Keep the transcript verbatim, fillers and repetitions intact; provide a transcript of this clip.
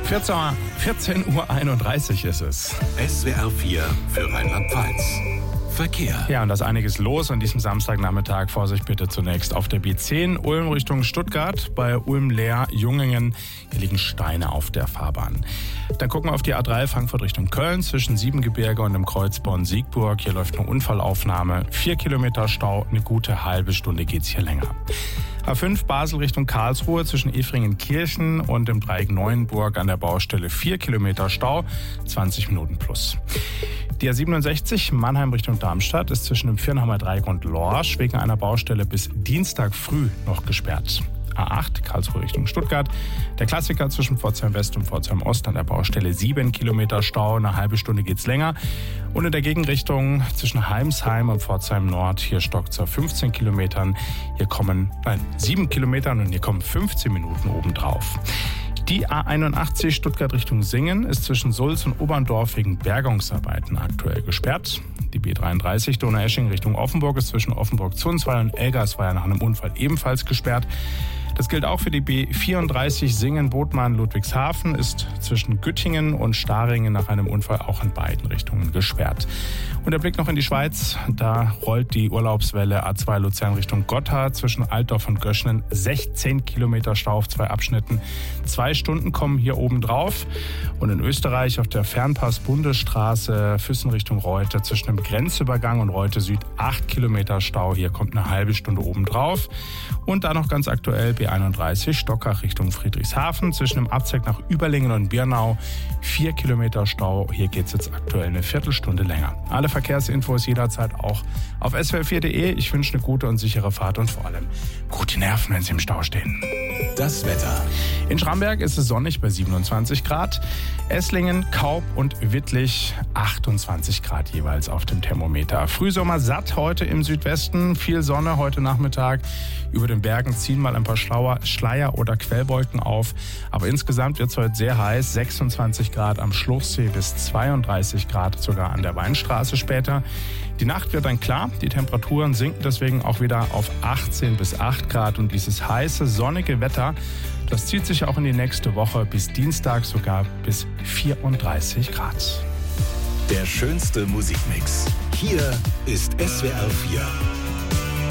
vierzehn Uhr einunddreißig ist es. S W R vier für Rheinland-Pfalz. Verkehr. Ja, und da ist einiges los an diesem Samstagnachmittag. Vorsicht bitte zunächst auf der B zehn Ulm Richtung Stuttgart. Bei Ulm-Leer-Jungingen, hier liegen Steine auf der Fahrbahn. Dann gucken wir auf die A drei Frankfurt Richtung Köln zwischen Siebengebirge und dem Kreuz Bonn-Siegburg. Hier läuft eine Unfallaufnahme. Vier Kilometer Stau, eine gute halbe Stunde geht's hier länger. A fünf Basel Richtung Karlsruhe zwischen Efringen-Kirchen und dem Dreieck Neuenburg an der Baustelle vier Kilometer Stau, zwanzig Minuten plus. Die A siebenundsechzig Mannheim Richtung Darmstadt ist zwischen dem Viernheimer Dreieck und Lorsch wegen einer Baustelle bis Dienstag früh noch gesperrt. A acht Karlsruhe Richtung Stuttgart. Der Klassiker zwischen Pforzheim West und Pforzheim Ost an der Baustelle sieben Kilometer Stau, eine halbe Stunde geht's länger. Und in der Gegenrichtung zwischen Heimsheim und Pforzheim Nord, hier stockt's auf fünfzehn Kilometern. Hier kommen, nein, sieben Kilometern und hier kommen fünfzehn Minuten obendrauf. Die A einundachtzig Stuttgart Richtung Singen ist zwischen Sulz und Oberndorf wegen Bergungsarbeiten aktuell gesperrt. Die B dreiunddreißig Donaueschingen Richtung Offenburg ist zwischen Offenburg-Zunzweiler und Elgersweiler nach einem Unfall ebenfalls gesperrt. Das gilt auch für die B vierunddreißig Singen-Bodman-Ludwigshafen, ist zwischen Güttingen und Staringen nach einem Unfall auch in beiden Richtungen gesperrt. Und der Blick noch in die Schweiz, da rollt die Urlaubswelle A zwei Luzern Richtung Gotthard zwischen Altdorf und Göschenen, sechzehn Kilometer Stau auf zwei Abschnitten. Zwei Stunden kommen hier oben drauf. Und in Österreich auf der Fernpass-Bundesstraße Füssen Richtung Reute zwischen dem Grenzübergang und Reute Süd acht Kilometer Stau. Hier kommt eine halbe Stunde oben drauf. Und dann noch ganz aktuell B einunddreißig Stockach Richtung Friedrichshafen zwischen dem Abzweig nach Überlingen und Birnau vier Kilometer Stau. Hier geht es jetzt aktuell eine Viertelstunde länger. Alle Verkehrsinfos jederzeit auch auf S W R vier punkt de. Ich wünsche eine gute und sichere Fahrt und vor allem gute Nerven, wenn Sie im Stau stehen. Das Wetter. In Schramberg ist es sonnig bei siebenundzwanzig Grad. Esslingen, Kaub und Wittlich achtundzwanzig Grad jeweils auf dem Thermometer. Frühsommer satt heute im Südwesten. Viel Sonne heute Nachmittag. Über den Bergen ziehen mal ein paar Schlauer, Schleier oder Quellwolken auf. Aber insgesamt wird es heute sehr heiß. sechsundzwanzig Grad am Schluchsee bis zweiunddreißig Grad sogar an der Weinstraße später. Die Nacht wird dann klar. Die Temperaturen sinken deswegen auch wieder auf achtzehn bis acht Grad. Und dieses heiße, sonnige Wetter, das zieht sich auch in die nächste Woche bis Dienstag sogar bis vierunddreißig Grad. Der schönste Musikmix. Hier ist S W R vier.